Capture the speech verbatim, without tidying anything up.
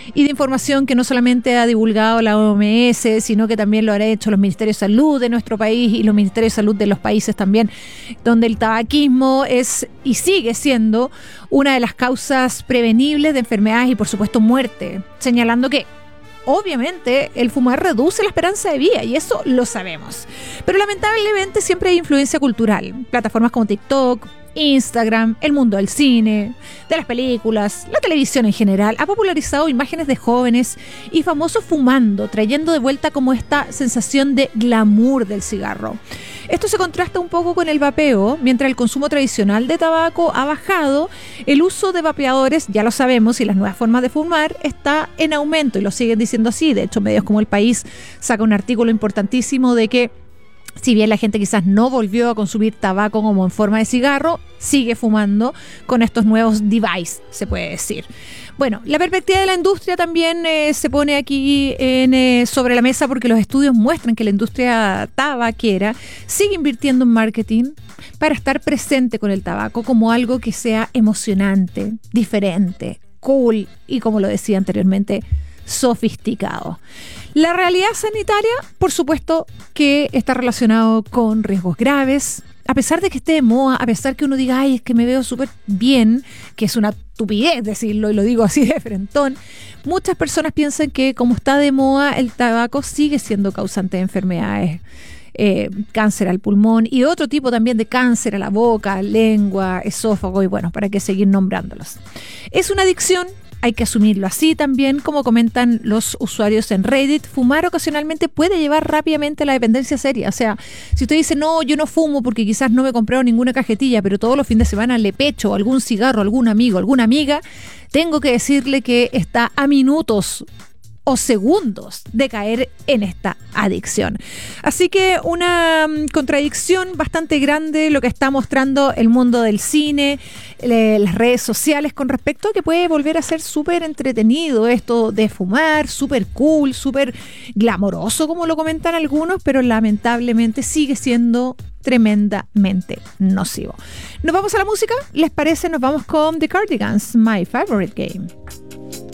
y de información que no solamente ha divulgado la O M S, sino que también lo han hecho los Ministerios de Salud de nuestro país y los Ministerios de Salud de los países también, donde el tabaquismo es y sigue siendo una de las causas prevenibles de enfermedades y, por supuesto, muerte, señalando que obviamente el fumar reduce la esperanza de vida y eso lo sabemos. Pero lamentablemente siempre hay influencia cultural. Plataformas como TikTok, Instagram, el mundo del cine, de las películas, la televisión en general, ha popularizado imágenes de jóvenes y famosos fumando, trayendo de vuelta como esta sensación de glamour del cigarro. Esto se contrasta un poco con el vapeo. Mientras el consumo tradicional de tabaco ha bajado, el uso de vapeadores, ya lo sabemos, y las nuevas formas de fumar está en aumento, y lo siguen diciendo así. De hecho, medios como El País saca un artículo importantísimo de que si bien la gente quizás no volvió a consumir tabaco como en forma de cigarro, sigue fumando con estos nuevos devices, se puede decir. Bueno, la perspectiva de la industria también eh, se pone aquí en, eh, sobre la mesa, porque los estudios muestran que la industria tabaquera sigue invirtiendo en marketing para estar presente con el tabaco como algo que sea emocionante, diferente, cool y, como lo decía anteriormente, sofisticado. La realidad sanitaria, por supuesto, que está relacionado con riesgos graves. A pesar de que esté de moda, a pesar que uno diga, ay, es que me veo súper bien, que es una estupidez decirlo, y lo digo así de frentón, muchas personas piensan que como está de moda, el tabaco sigue siendo causante de enfermedades. Eh, cáncer al pulmón y otro tipo también de cáncer a la boca, lengua, esófago y bueno, para qué seguir nombrándolos. Es una adicción. Hay que asumirlo así también, como comentan los usuarios en Reddit. Fumar ocasionalmente puede llevar rápidamente a la dependencia seria. O sea, si usted dice, no, yo no fumo porque quizás no me he comprado ninguna cajetilla, pero todos los fines de semana le pecho algún cigarro, algún amigo, alguna amiga, tengo que decirle que está a minutos o segundos de caer en esta adicción. Así que una um, contradicción bastante grande lo que está mostrando el mundo del cine, le, las redes sociales con respecto a que puede volver a ser súper entretenido esto de fumar, súper cool, súper glamoroso como lo comentan algunos, pero lamentablemente sigue siendo tremendamente nocivo. Nos vamos a la música, ¿les parece? Nos vamos con The Cardigans, My Favorite Game.